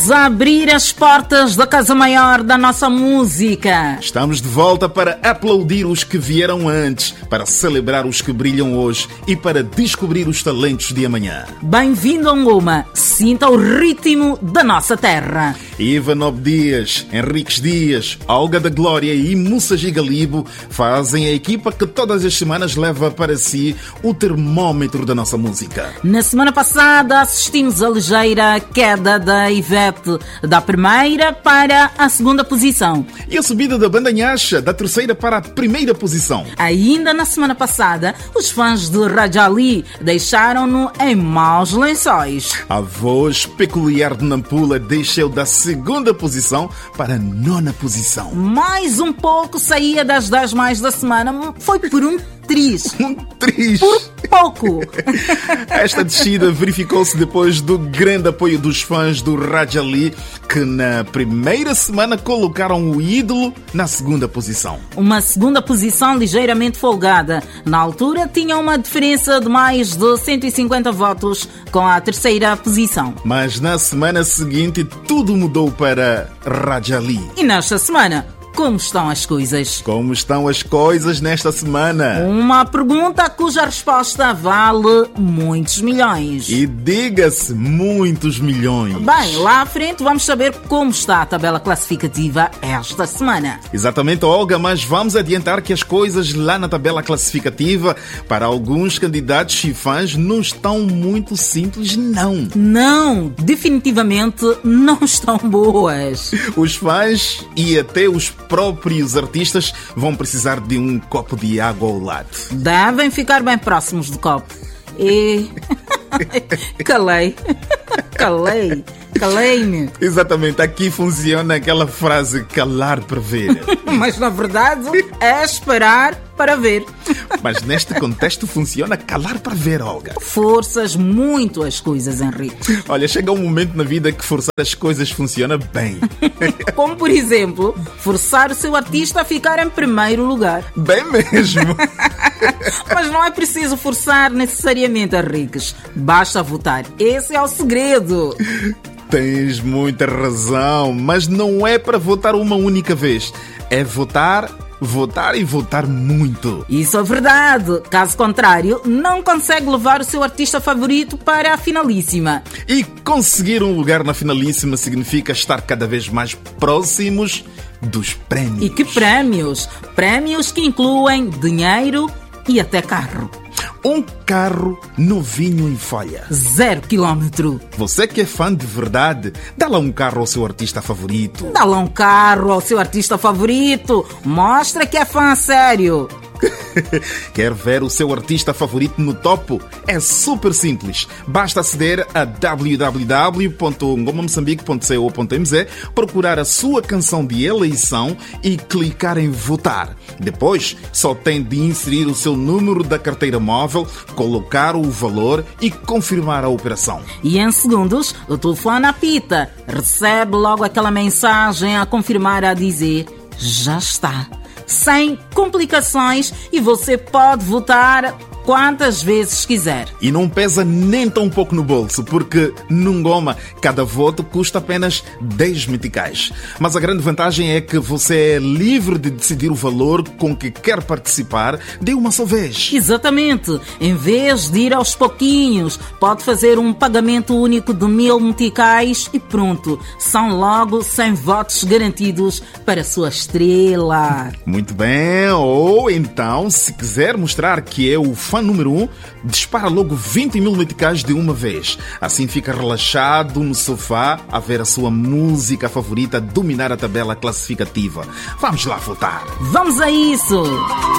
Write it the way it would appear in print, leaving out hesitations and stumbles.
A abrir as portas da Casa Maior da nossa música. Estamos de volta para aplaudir os que vieram antes, para celebrar os que brilham hoje e para descobrir os talentos de amanhã. Bem-vindo a Ngoma, sinta o ritmo da nossa terra. Iva Nobre Dias, Henriques Dias, Olga da Glória e Mussa Gigalibo fazem a equipa que todas as semanas leva para si o termómetro da nossa música. Na semana passada assistimos a ligeira queda da Ivete da primeira para a segunda posição. E a subida da Banda Nhaxa da terceira para a primeira posição. Ainda na semana passada, os fãs de Rajali deixaram-no em maus lençóis. A voz peculiar de Nampula desceu da segunda posição para a nona posição. Mais um pouco saía das 10 mais da semana, foi por um triz. Um triz. Por pouco. Esta descida verificou-se depois do grande apoio dos fãs do Rajali, que na primeira semana colocaram o ídolo na segunda posição. Uma segunda posição ligeiramente folgada. Na altura tinha uma diferença de mais de 150 votos com a terceira posição. Mas na semana seguinte tudo mudou para Rajali. E nesta semana, como estão as coisas? Como estão as coisas nesta semana? Uma pergunta cuja resposta vale muitos milhões. E diga-se, muitos milhões. Bem, lá à frente vamos saber como está a tabela classificativa esta semana. Exatamente, Olga, mas vamos adiantar que as coisas lá na tabela classificativa, para alguns candidatos e fãs, não estão muito simples, não. Não, definitivamente não estão boas. Os fãs e até os próprios artistas vão precisar de um copo de água ao lado. Devem ficar bem próximos do copo. E... Calei-me. Exatamente, aqui funciona aquela frase calar para ver. Mas na verdade é esperar para ver. Mas neste contexto funciona calar para ver, Olga. Forças muito as coisas, Henrique. Olha, chega um momento na vida que forçar as coisas funciona bem. Como, por exemplo, forçar o seu artista a ficar em primeiro lugar. Bem mesmo. Mas não é preciso forçar necessariamente, Henriques. Basta votar. Esse é o segredo. Tens muita razão, mas não é para votar uma única vez. É votar e votar muito. Isso é verdade. Caso contrário, não consegue levar o seu artista favorito para a finalíssima. E conseguir um lugar na finalíssima significa estar cada vez mais próximos dos prémios. E que prémios? Prémios que incluem dinheiro e até carro. Um carro novinho em folha. 0 km. Você que é fã de verdade, dá lá um carro ao seu artista favorito. Dá lá um carro ao seu artista favorito. Mostra que é fã a sério. Quer ver o seu artista favorito no topo? É super simples. Basta aceder a www.ngomamoçambique.co.mz, procurar a sua canção de eleição e clicar em votar. Depois, só tem de inserir o seu número da carteira móvel, colocar o valor e confirmar a operação. E em segundos, o telefone apita. Recebe logo aquela mensagem a confirmar, a dizer: já está. Sem complicações, e você pode votar quantas vezes quiser. E não pesa nem tão pouco no bolso, porque no Ngoma cada voto custa apenas 10 meticais. Mas a grande vantagem é que você é livre de decidir o valor com que quer participar de uma só vez. Exatamente. Em vez de ir aos pouquinhos, pode fazer um pagamento único de 1000 meticais e pronto. São logo 100 votos garantidos para a sua estrela. Muito bem. Ou então, se quiser mostrar que é o fã número 1, dispara logo 20.000 meticais de uma vez. Assim fica relaxado no sofá a ver a sua música favorita dominar a tabela classificativa. Vamos lá votar. Vamos a isso!